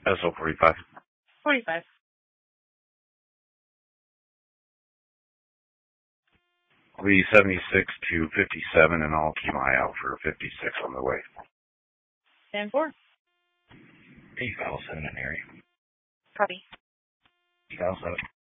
SO 45. 45. I'll be 76 to 57, and I'll keep my eye out for 56 on the way. 10-4. 857 in area. Copy. 857.